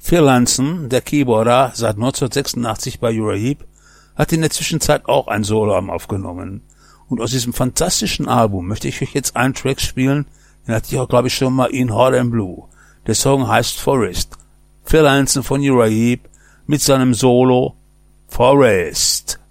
Phil Anson, der Keyboarder, seit 1986 bei Uriah Heep, hat in der Zwischenzeit auch ein Soloalbum aufgenommen. Und aus diesem fantastischen Album möchte ich euch jetzt einen Track spielen, den hatte ich auch, glaube ich, schon mal in Hot and Blue. Der Song heißt Forest. Phil Anson von Uriah Heep mit seinem Solo Forest.